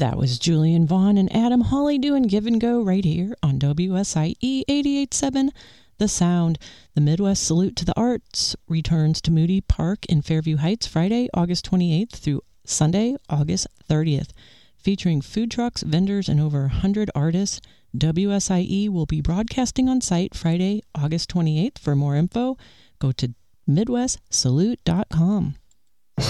That was Julian Vaughn and Adam Hawley doing Give and Go right here on WSIE 88.7 The Sound. The Midwest Salute to the Arts returns to Moody Park in Fairview Heights Friday, August 28th through Sunday, August 30th. Featuring food trucks, vendors, and over 100 artists, WSIE will be broadcasting on site Friday, August 28th. For more info, go to MidwestSalute.com.